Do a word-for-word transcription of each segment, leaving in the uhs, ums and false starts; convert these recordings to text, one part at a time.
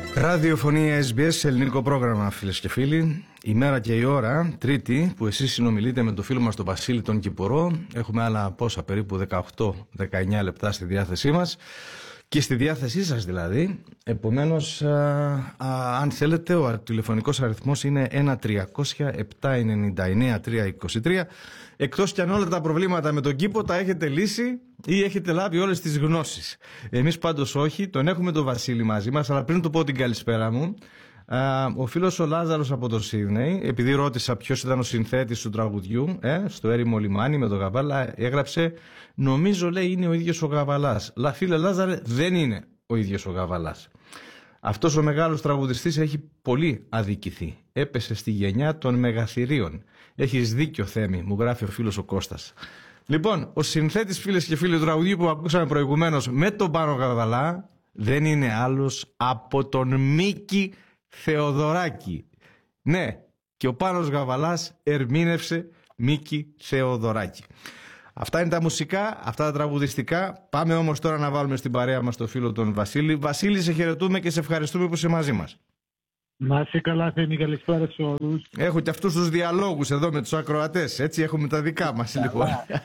Ραδιοφωνία ες μπι ες, ελληνικό πρόγραμμα, φίλες και φίλοι. Η μέρα και η ώρα, Τρίτη, που εσείς συνομιλείτε με το φίλο μας τον Βασίλη τον Κυπουρό. Έχουμε άλλα πόσα, περίπου δεκαοκτώ δεκαεννιά λεπτά στη διάθεσή μας και στη διάθεσή σας δηλαδή. Επομένως, α, α, αν θέλετε, ο τηλεφωνικός αριθμός είναι ένα τριακόσια επτά ενενήντα εννέα τριακόσια είκοσι τρία. Εκτός κι αν όλα τα προβλήματα με τον κήπο τα έχετε λύσει ή έχετε λάβει όλες τις γνώσεις. Εμείς πάντως όχι, τον έχουμε τον Βασίλη μαζί μας, αλλά πριν του πω την καλησπέρα μου, α, ο φίλος ο Λάζαρος από το Σίδνεϊ, επειδή ρώτησα ποιος ήταν ο συνθέτης του τραγουδιού, ε, στο έρημο λιμάνι με τον Γαβάλα, έγραψε, νομίζω λέει είναι ο ίδιος ο Γαβαλάς. Λα φίλε Λάζαρε, δεν είναι ο ίδιος ο Γαβαλάς. Αυτός ο μεγάλος τραγουδιστής έχει πολύ αδικηθεί. Έπεσε στη γενιά των μεγαθυρίων. Έχεις δίκιο, Θέμη, μου γράφει ο φίλος ο Κώστας. Λοιπόν, ο συνθέτης, φίλες και φίλοι, του τραγουδιού που ακούσαμε προηγουμένως με τον Πάνο Γαβαλά δεν είναι άλλος από τον Μίκη Θεοδωράκη. Ναι, και ο Πάνος Γαβαλάς ερμήνευσε Μίκη Θεοδωράκη. Αυτά είναι τα μουσικά, αυτά τα τραγουδιστικά. Πάμε όμως τώρα να βάλουμε στην παρέα μας το φίλο τον Βασίλη. Βασίλη, σε χαιρετούμε και σε ευχαριστούμε που είσαι μαζί μας. Να είσαι καλά, Θέμη, καλησπέρα σε όλους. Έχω και αυτούς τους διαλόγους εδώ με τους ακροατές. Έτσι έχουμε τα δικά μας λοιπόν.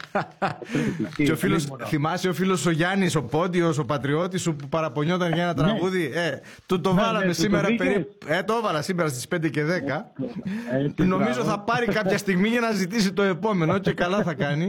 Και ο φίλος, θυμάσαι ο φίλος ο Γιάννης, ο Πόντιος, ο πατριώτης σου που παραπονιόταν για ένα τραγούδι. Ναι. Ε, του το ναι, βάλαμε ναι, σήμερα το περίπου. Ε, το έβαλα σήμερα στις πέντε και δέκα. Ε, Νομίζω θα πάρει κάποια στιγμή για να ζητήσει το επόμενο και καλά θα κάνει.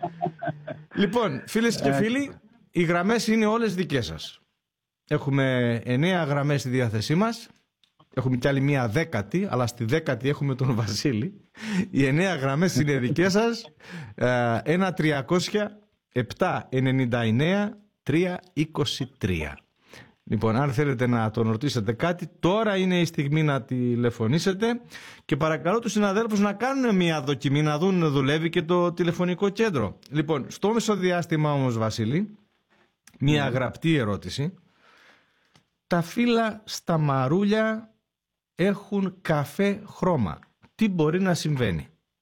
Λοιπόν, φίλες και φίλοι, οι γραμμές είναι όλες δικές σας. Έχουμε εννέα γραμμές στη διάθεσή μας. Έχουμε κι άλλη μία δέκατη, αλλά στη δέκατη έχουμε τον Βασίλη. Οι εννέα γραμμές είναι δικές σας. Ένα τριακόσια επτά ενενήντα εννέα τριακόσια είκοσι τρία. Λοιπόν, αν θέλετε να τον ρωτήσετε κάτι, τώρα είναι η στιγμή να τηλεφωνήσετε και παρακαλώ τους συναδέλφους να κάνουν μία δοκιμή, να δουν να δουλεύει και το τηλεφωνικό κέντρο. Λοιπόν, στο μεσοδιάστημα όμως, Βασίλη, μία γραπτή ερώτηση. Τα φύλλα στα μαρούλια έχουν καφέ χρώμα. Τι μπορεί να συμβαίνει?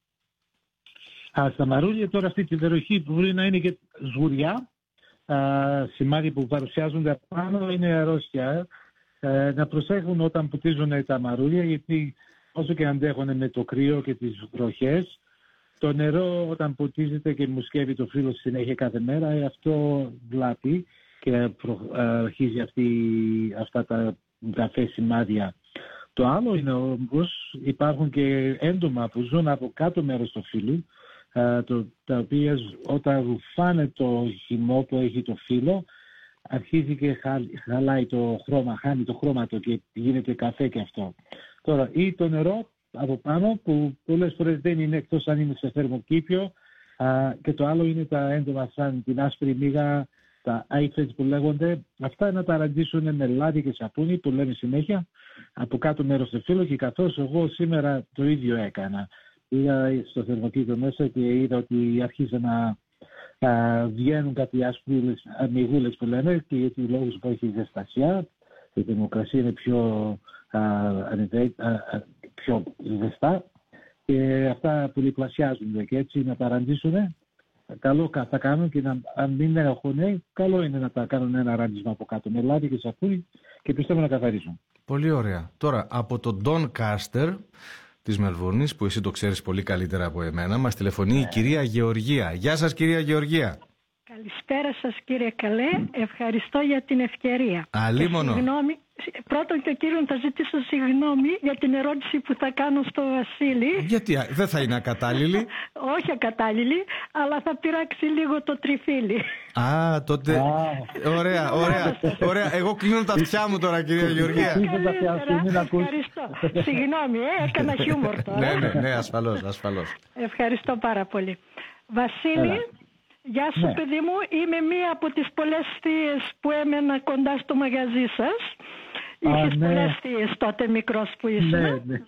Α, στα μαρούλια τώρα αυτή την περιοχή που μπορεί να είναι και σγουριά, α, σημάδια που παρουσιάζονται απάνω είναι αρρώστια. Ε, να προσέχουν όταν ποτίζουν τα μαρούλια, γιατί όσο και αντέχουν με το κρύο και τις βροχές, το νερό όταν ποτίζεται και μουσκεύει το φύλλο συνέχεια κάθε μέρα, αυτό βλάπτει και προ, α, αρχίζει αυτή, αυτά τα καφέ σημάδια. Το άλλο είναι όμως υπάρχουν και έντομα που ζουν από κάτω μέρος του φύλλου, το, τα οποία όταν ρουφάνε το χυμό που έχει το φύλλο αρχίζει και χα, χαλάει το χρώμα, χάνει το χρώμα του και γίνεται καφέ και αυτό. Τώρα ή το νερό από πάνω που πολλές φορές δεν είναι εκτός αν είναι σε θερμοκήπιο, α, και το άλλο είναι τα έντομα σαν την άσπρη μύγα, τα άιφετς που λέγονται, αυτά να τα αραντήσουν με λάδι και σαπούνι που λέμε συνέχεια από κάτω μέρος του φύλλου, και καθώς εγώ σήμερα το ίδιο έκανα. Πήγα στο θερμοκήπιο μέσα και είδα ότι άρχισε να α, βγαίνουν κάτι άσπρες μυγούλες που λέμε, και γιατί λόγους που έχει ζεστασιά, η θερμοκρασία είναι πιο, α, α, α, πιο ζεστά και αυτά πολυπλασιάζονται και έτσι να τα αραντήσουν. Καλό θα κάνουν και να, αν μην έχουν, καλό είναι να τα κάνουν ένα ράντισμα από κάτω με λάδι και σαπούνι και πιστεύω να καθαρίζουν. Πολύ ωραία. Τώρα από τον Doncaster της Μελβούρνης, που εσύ το ξέρεις πολύ καλύτερα από εμένα, μας τηλεφωνεί η κυρία Γεωργία. Γεια σας κυρία Γεωργία. Καλησπέρα σας κύριε Καλέ, ευχαριστώ για την ευκαιρία. Αλίμονο. Συγγνώμη, πρώτον και κύριον θα ζητήσω συγγνώμη για την ερώτηση που θα κάνω στο Βασίλη. Γιατί δεν θα είναι ακατάλληλη? Όχι ακατάλληλη, αλλά θα πειράξει λίγο το τριφύλι. Α, τότε. Ωραία, ωραία, ωραία. Εγώ κλείνω τα αυτιά μου τώρα κυρία Γεωργία. Ευχαριστώ. Συγγνώμη, ε, έκανα χιούμορ τώρα. Ναι, ναι, ναι, ασφαλώς, ασφαλώς. Ευχαριστώ πάρα πολύ. Βασίλη, Έλα. Γεια σου, ναι. Παιδί μου, είμαι μία από τις πολλές θείες που έμενα κοντά στο μαγαζί σας. Είχες ναι. πολλές θείες τότε μικρός που ήσουν. Ναι, ναι.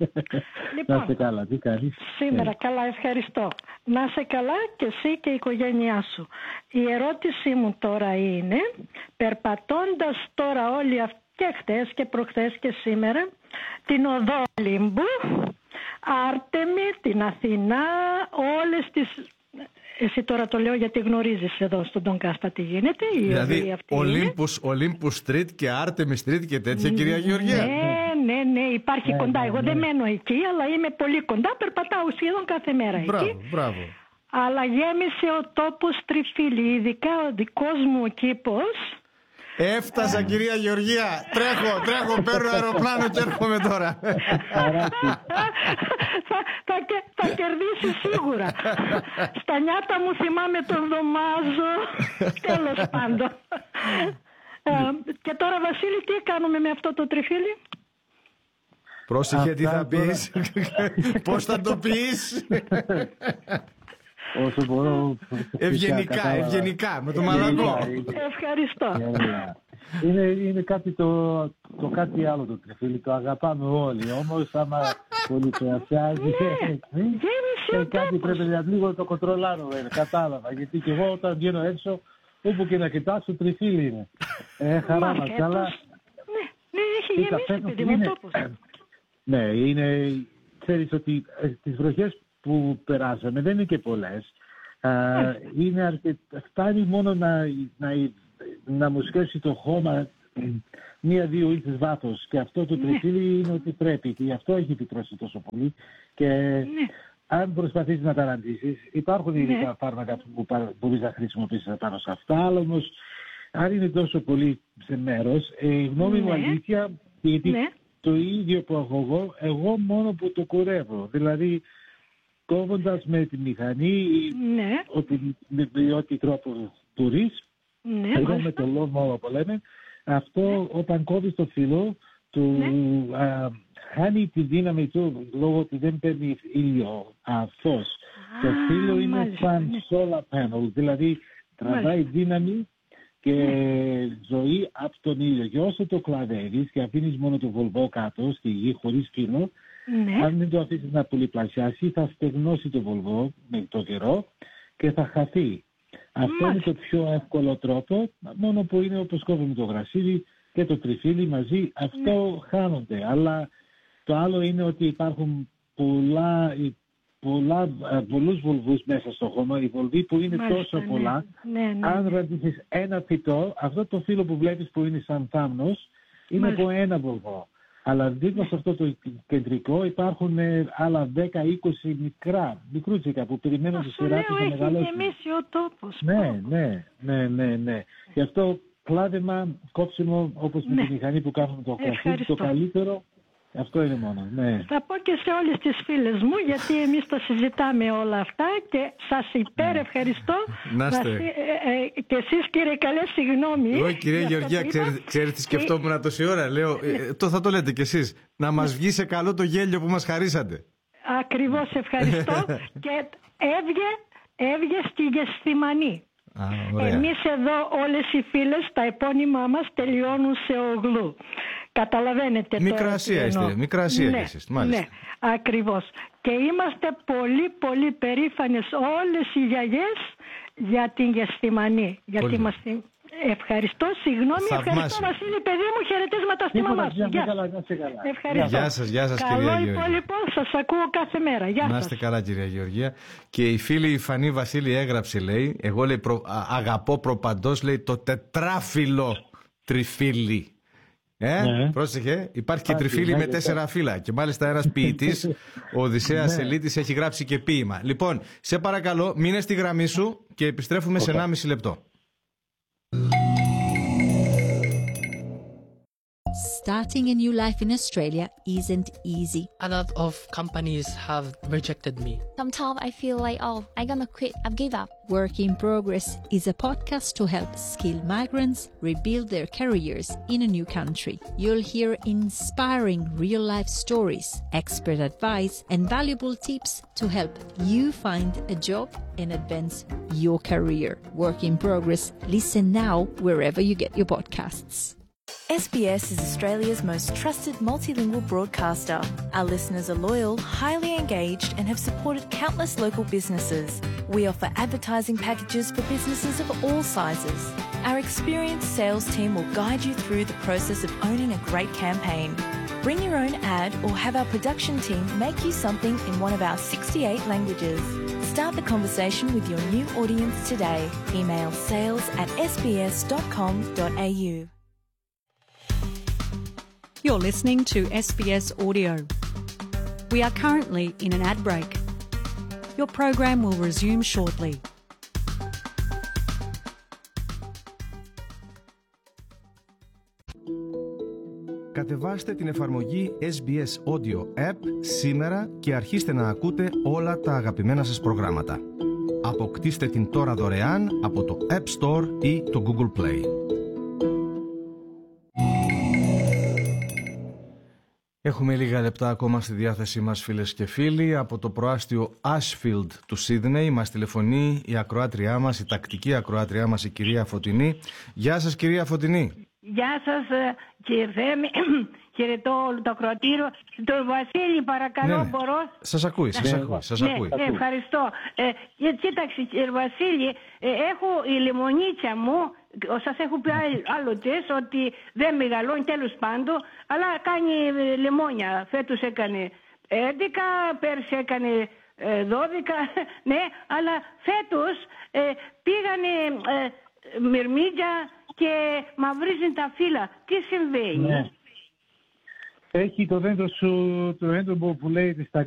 Λοιπόν, να είσαι καλά, τι κάνεις? Σήμερα ναι. καλά, ευχαριστώ. Να είσαι καλά και εσύ και η οικογένειά σου. Η ερώτησή μου τώρα είναι, περπατώντας τώρα όλοι αυτοί και χτες και προχθές και σήμερα την οδό Ολύμπου, Άρτεμη, την Αθηνά, όλες τις εσύ τώρα το λέω γιατί γνωρίζεις εδώ στον Τον Κάστα τι γίνεται. Δηλαδή Olympus, Olympus Street και Artemis Street και τέτοια, κυρία Γεωργία. Ναι, ναι, ναι, υπάρχει ναι, κοντά. Ναι, Εγώ ναι. δεν μένω εκεί, αλλά είμαι πολύ κοντά. Περπατάω σχεδόν κάθε μέρα μπράβο, εκεί. Μπράβο. Αλλά γέμισε ο τόπος Τριφύλι, ειδικά ο δικός μου ο κήπος. Έφτασα, κυρία Γεωργία. Τρέχω, τρέχω, παίρνω αεροπλάνο και έρχομαι τώρα. θα, θα, θα κερδίσει σίγουρα. Στα νιάτα μου θυμάμαι τον Δωμάζο. Τέλος πάντων. ε, και τώρα, Βασίλη, τι κάνουμε με αυτό το Τριφύλι? Πρόσεχε τι θα πεις. Πώς θα το πεις. Όσο μπορώ. Ευγενικά, ευγενικά, με το μαλακό. Ευχαριστώ. Είναι, είναι κάτι το, το κάτι άλλο το Τριφύλι, το αγαπάμε όλοι. Όμως άμα πολυπλασιάζει και κάτι πρέπει να λίγο το κοντρολάρω, κατάλαβα. Γιατί και εγώ όταν βγαίνω έξω, όπου και να κοιτάξω, το Τριφύλι είναι. Ε, χαρά μας, καλά. Ναι, έχει γεμίσει παιδί μου τόπος. Ναι, είναι, ξέρεις ότι τις βροχές που περάσαμε δεν είναι και πολλές. Uh, είναι αρκετά, φτάνει μόνο να, να, να μου σκέσει το χώμα μία-δύο ίντσες βάθος και αυτό το Τριφύλι είναι ότι πρέπει και γι' αυτό έχει επιτρώσει τόσο πολύ και ναι. αν προσπαθήσεις να τα αναντήσεις υπάρχουν ειδικά ναι. φάρμακα που μπορείς να χρησιμοποιήσεις πάνω σε αυτά, αλλά όμως αν είναι τόσο πολύ σε μέρος, η γνώμη ναι. μου αλήθεια, γιατί ναι. το ίδιο που έχω εγώ, εγώ μόνο που το κουρεύω, δηλαδή κόβοντας με τη μηχανή ναι. ότι, με, με ό,τι τρόπο τουρείς, ναι, εγώ με το λόμο που λέμε, αυτό ναι. όταν κόβεις το φύλλο του ναι. α, χάνει τη δύναμη του λόγω ότι δεν παίρνει ήλιο, α, φως. Α, το φύλλο είναι σαν ναι. solar panel, δηλαδή τραβάει δύναμη και ναι. ζωή από τον ήλιο. Και όσο το κλαδεύεις και αφήνεις μόνο το βολβό κάτω στη γη χωρίς φύλλο, ναι. αν δεν το αφήσεις να πολυπλασιάσει θα στεγνώσει το βολβό με το καιρό και θα χαθεί. Αυτό είναι το πιο εύκολο τρόπο, μόνο που είναι όπως κόβουμε το γρασίδι και το Τριφύλι μαζί, αυτό ναι. χάνονται. Αλλά το άλλο είναι ότι υπάρχουν πολλά, πολλά, πολλούς βολβούς μέσα στο χώμα, οι βολβοί που είναι μάλιστα, τόσο ναι. πολλά. Ναι, ναι. Αν ρωτήσεις ένα φυτό, αυτό το φύλλο που βλέπεις που είναι σαν θάμνος, είναι μάλιστα. από ένα βολβό. Αλλά δίπλα σε αυτό το κεντρικό υπάρχουν ε, άλλα δέκα είκοσι μικρά, μικρούτσικα που περιμένουν τη σειρά τους να μεγαλώσουν. Έχει γεμίσει ο τόπος. Ναι, ναι, ναι, ναι, ναι. Γι' αυτό κλάδεμα, κόψιμο, όπως ναι. με τη μηχανή που κάνουμε το κρασί, το καλύτερο, αυτό είναι μόνο. Ναι. Θα πω και σε όλες τις φίλες μου, γιατί εμείς το συζητάμε όλα αυτά και σας υπερευχαριστώ. Να είστε. Ε, ε, και εσείς κύριε καλέ, συγγνώμη. Εγώ κυρία Γεωργία, ξέρετε τι σκεφτόμουν τόση ώρα. Λέω, ε, το θα το λέτε κι εσείς. Να μας βγει σε καλό το γέλιο που μας χαρίσατε. Ακριβώς, ευχαριστώ. Και έβγε, έβγε στη Γεσθημανή. Α, εμείς εδώ όλες οι φίλες, τα επώνυμά μας τελειώνουν σε ογλού. Καταλαβαίνετε τώρα. Μικρά Ασία είστε, Μικρά Ασία ναι, εσείς, μάλιστα. Ναι, ακριβώς. Και είμαστε πολύ πολύ περήφανες όλες οι γιαγιές για την Γεσθημανή. Γιατί μας την... Ευχαριστώ, συγγνώμη, ευχαριστώ Βασίλη, παιδί μου, χαιρετίσματα στη μαμά σου. Γεια σας. Ευχαριστώ. Γεια σας, γεια σας κυρία Γεωργία. Καλό υπόλοιπο, σας ακούω κάθε μέρα. Γεια σας. Να είστε καλά κυρία Γεωργία. Και η φίλη η Φανή Βασίλη έγραψε, λέει, εγώ λέει προ, α, αγαπώ προπαντός, λέει, το τετράφυλλο Τριφύλι. Ε, ναι. Πρόσεχε, υπάρχει και Τριφύλι με τέσσερα φύλλα. Και μάλιστα ένας ποιητής, ο Οδυσσέας Ελίτης, έχει γράψει και ποίημα. Λοιπόν, σε παρακαλώ, μείνε στη γραμμή σου και επιστρέφουμε σε ενάμιση λεπτό. Starting a new life in Australia isn't easy. A lot of companies have rejected me. Sometimes I feel like, oh, I'm gonna quit, I've give up. Work in Progress is a podcast to help skilled migrants rebuild their careers in a new country. You'll hear inspiring real-life stories, expert advice, and valuable tips to help you find a job and advance your career. Work in Progress. Listen now wherever you get your podcasts. S B S is Australia's most trusted multilingual broadcaster. Our listeners are loyal, highly engaged, and have supported countless local businesses. We offer advertising packages for businesses of all sizes. Our experienced sales team will guide you through the process of owning a great campaign. Bring your own ad or have our production team make you something in one of our sixty-eight languages. Start the conversation with your new audience today. Email sales at s b s dot com dot a u. You're listening to S B S Audio. We are currently in an ad break. Your program will resume shortly. Κατεβάστε την εφαρμογή ες μπι ες Audio App σήμερα και αρχίστε να ακούτε όλα τα αγαπημένα σας προγράμματα. Αποκτήστε την τώρα δωρεάν από το App Store ή το Google Play. Έχουμε λίγα λεπτά ακόμα στη διάθεσή μας, φίλες και φίλοι. Από το προάστιο Ashfield του Σίδνεϊ μας τηλεφωνεί η ακροάτριά μας, η τακτική ακροάτριά μας, η κυρία Φωτεινή. Γεια σας, κυρία Φωτεινή. Γεια σας, κύριε Θέμη. Χαιρετώ όλο το ακροατήριο. Τον Βασίλη, παρακαλώ, ναι, ναι. μπορώ. Σας ακούει, σας ναι, ακούει. Σας ναι, ακούει. ναι, ευχαριστώ. Ε, κοίταξε, κύριε Βασίλη, ε, έχω η λεμονίτσα μου, σας έχω πει άλλοτες ότι δεν μεγαλώνει, τέλος πάντων, αλλά κάνει λεμόνια. Φέτος έκανε έντεκα, πέρσι έκανε δώδεκα, ναι, αλλά φέτος ε, πήγανε ε, μυρμήγκια και μαυρίζουν τα φύλλα. Τι συμβαίνει? Ναι. Έχει το δέντρο σου, το δέντρο που λέει στα